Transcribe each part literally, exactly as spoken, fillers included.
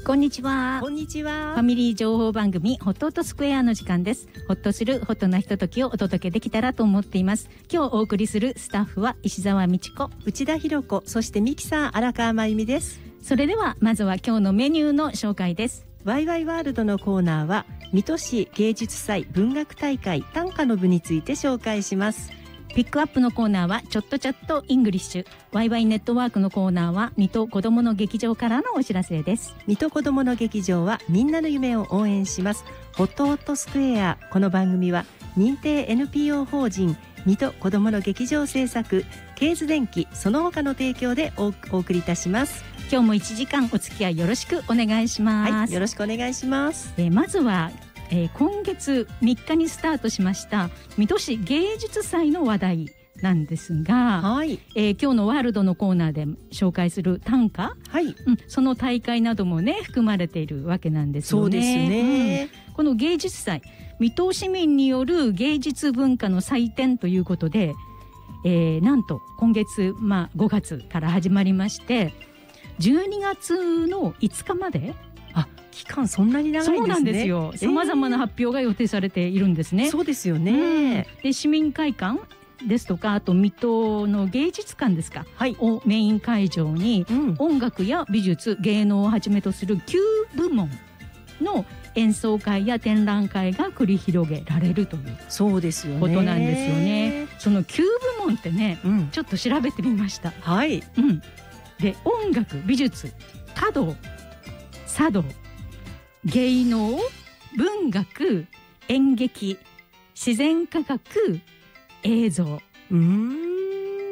こんにちは。 こんにちは。 ファミリー情報番組ホットホットスクエアの時間です。ホッとするホットなひとときをお届けできたらと思っています。今日お送りするスタッフは石澤美智子、 内田博子、そしてミキさん荒川真由美です。 それではまずは今日のメニューの紹介です。 ワイワイワールドのコーナーは水戸市芸術祭文学大会短歌の部について紹介します。 ピックアップのコーナーはちょっとチャットイングリッシュ。ワイワイネットワークのコーナーは水戸子どもの劇場からのお知らせです。 水戸子どもの劇場はみんなの夢を応援します。ホットホットスクエア。この番組は認定 エヌピーオー 法人水戸子どもの劇場制作ケーズ電機その他の提供で お, お送りいたします。 今日もいちじかんお付き合いよろしくお願いします。 はい、よろしくお願いします。 えー、まずはえー、今月みっかにスタートしました水戸市芸術祭の話題なんですが、 はいえー、今日のワールドのコーナーで紹介する短歌、 はいうん、その大会などもね含まれているわけなんですよね。 そうですね、 うん、この芸術祭水戸市民による芸術文化の祭典ということで、えー、なんと今月、まあ、ごがつから始まりましてじゅうにがつのいつかまで、 あ、期間そんなに長いんですね。 そうなんですよ。さまざまな発表が予定されているんですね。 そうですよね、 うん、で市民会館ですとかあと水戸の芸術館ですか、 はい、 をメイン会場に、うん、音楽や美術芸能をはじめとするきゅうぶもんの演奏会や展覧会が繰り広げられるというそうですよねことなんですよね。そのきゅうぶもんってね、うん、ちょっと調べてみました。 はい、 うん、で音楽美術華道茶道芸能文学演劇自然科学映像、うーん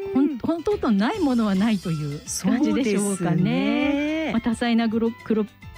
本当とないものはないという感じでしょうかね。まあ、多彩なグログロ